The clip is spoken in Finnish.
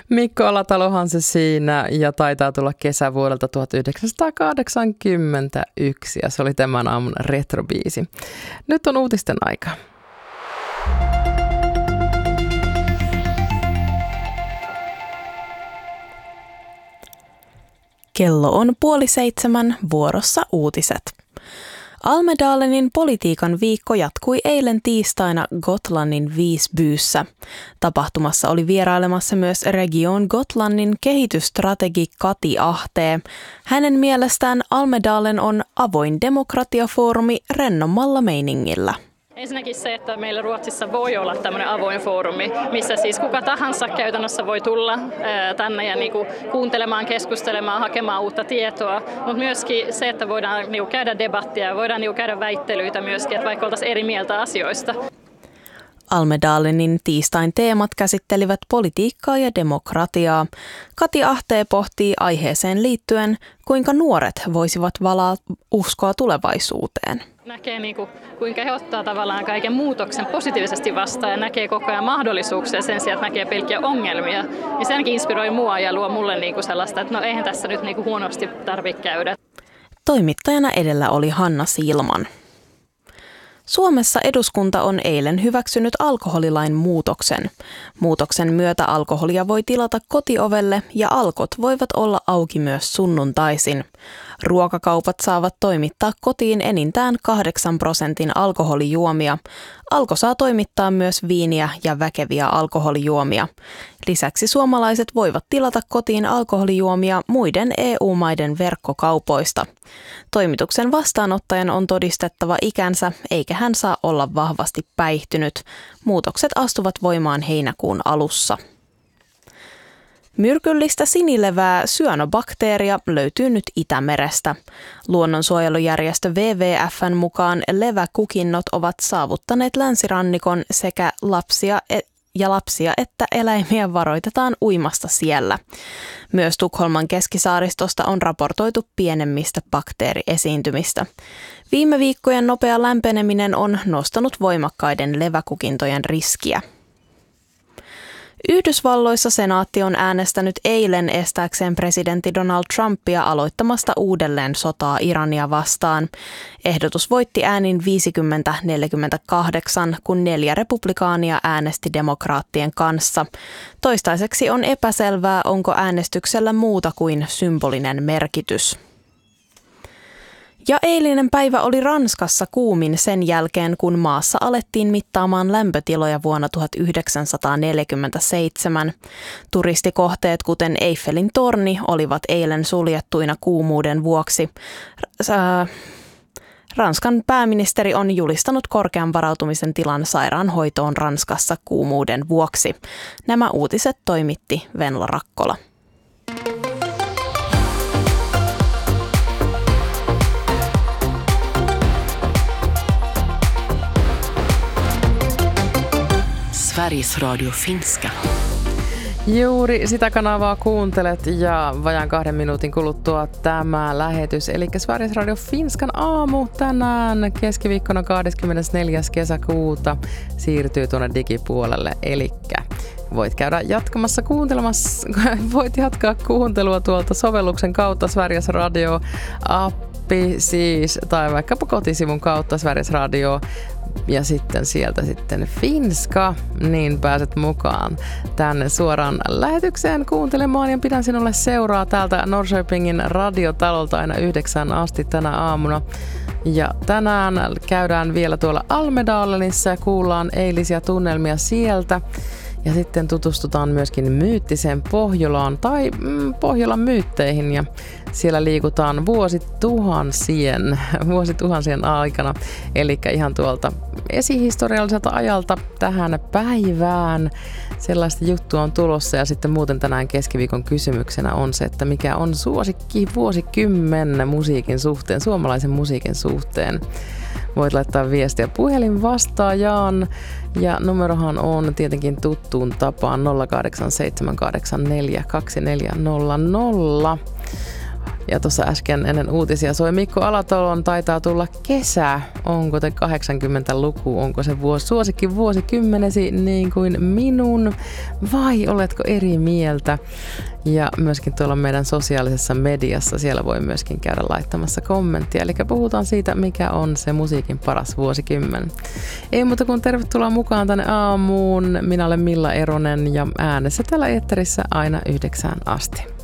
Mikko Alatalohan se siinä ja taitaa tulla kesä vuodelta 1981 ja se oli tämän aamun retrobiisi. Nyt on uutisten aika. Kello on 6:30, vuorossa uutiset. Almedalenin politiikan viikko jatkui eilen tiistaina Gotlannin Visbyssä. Tapahtumassa oli vierailemassa myös Region Gotlannin kehitysstrategi Kati Ahtee. Hänen mielestään Almedalen on avoin demokratiafoorumi rennommalla meiningillä. Ensinnäkin se, että meillä Ruotsissa voi olla tämmöinen avoin foorumi, missä siis kuka tahansa käytännössä voi tulla tänne ja kuuntelemaan, keskustelemaan, hakemaan uutta tietoa. Mutta myöskin se, että voidaan käydä debattia, voidaan käydä väittelyitä myöskin, että vaikka oltaisiin eri mieltä asioista. Almedalenin tiistain teemat käsittelivät politiikkaa ja demokratiaa. Kati Ahtee pohtii aiheeseen liittyen, kuinka nuoret voisivat valaa uskoa tulevaisuuteen. Näkee kuinka he ottaa tavallaan kaiken muutoksen positiivisesti vastaan ja näkee koko ajan mahdollisuuksia sen sijaan, että näkee pelkkiä ongelmia. Ja se ainakin inspiroi mua ja luo mulle sellaista, että no eihän tässä nyt huonosti tarvitse käydä. Toimittajana edellä oli Hanna Silman. Suomessa eduskunta on eilen hyväksynyt alkoholilain muutoksen. Muutoksen myötä alkoholia voi tilata kotiovelle ja Alkot voivat olla auki myös sunnuntaisin. Ruokakaupat saavat toimittaa kotiin enintään 8% alkoholijuomia. Alko saa toimittaa myös viiniä ja väkeviä alkoholijuomia. Lisäksi suomalaiset voivat tilata kotiin alkoholijuomia muiden EU-maiden verkkokaupoista. Toimituksen vastaanottajan on todistettava ikänsä, eikä hän saa olla vahvasti päihtynyt. Muutokset astuvat voimaan heinäkuun alussa. Myrkyllistä sinilevää syanobakteeria löytyy nyt Itämerestä. Luonnonsuojelujärjestö WWF:n mukaan leväkukinnot ovat saavuttaneet länsirannikon sekä lapsia että eläimiä varoitetaan uimasta siellä. Myös Tukholman keskisaaristosta on raportoitu pienemmistä bakteeriesiintymistä. Viime viikkojen nopea lämpeneminen on nostanut voimakkaiden leväkukintojen riskiä. Yhdysvalloissa senaatti on äänestänyt eilen estääkseen presidentti Donald Trumpia aloittamasta uudelleen sotaa Irania vastaan. Ehdotus voitti äänin 50-48, kun 4 republikaania äänesti demokraattien kanssa. Toistaiseksi on epäselvää, onko äänestyksellä muuta kuin symbolinen merkitys. Ja eilinen päivä oli Ranskassa kuumin sen jälkeen, kun maassa alettiin mittaamaan lämpötiloja vuonna 1947. Turistikohteet, kuten Eiffelin torni, olivat eilen suljettuina kuumuuden vuoksi. Ranskan pääministeri on julistanut korkean varautumisen tilan sairaanhoitoon Ranskassa kuumuuden vuoksi. Nämä uutiset toimitti Venla Rakkola. Sveriges Radio Finska. Juuri sitä kanavaa kuuntelet ja vajaan 2 minuutin kuluttua tämä lähetys. Eli Sveriges Radio Finskan aamu tänään keskiviikkona 24. kesäkuuta siirtyy tuonne digipuolelle. Eli voit käydä jatkamassa voit jatkaa kuuntelua tuolta sovelluksen kautta Sveriges Radio appi siis, tai vaikkapa kotisivun kautta Sveriges Radio. Ja sitten sieltä Finska, niin pääset mukaan tänne suoraan lähetykseen kuuntelemaan ja pidän sinulle seuraa täältä Norrköpingin radiotalolta aina 9 asti tänä aamuna. Ja tänään käydään vielä tuolla Almedalenissa ja kuullaan eilisiä tunnelmia sieltä. Ja sitten tutustutaan myöskin myyttiseen Pohjolaan tai Pohjolan myytteihin ja siellä liikutaan vuosituhansien aikana. Eli ihan tuolta esihistorialliselta ajalta tähän päivään sellaista juttua on tulossa ja sitten muuten tänään keskiviikon kysymyksenä on se, että mikä on suosikki vuosikymmen musiikin suhteen, suomalaisen musiikin suhteen. Voit laittaa viestiä puhelinvastaajaan ja numerohan on tietenkin tuttuun tapaan 0878424000. Ja tuossa äsken ennen uutisia soi Mikko Alatalon Taitaa tulla kesä. Onko te 80-luku? Onko se suosikki vuosikymmenesi niin kuin minun? Vai oletko eri mieltä? Ja myöskin tuolla meidän sosiaalisessa mediassa siellä voi myöskin käydä laittamassa kommenttia. Eli puhutaan siitä, mikä on se musiikin paras vuosikymmen. Ei muuta kuin tervetuloa mukaan tänne aamuun. Minä olen Milla Eronen ja äänessä täällä eetterissä aina 9 asti.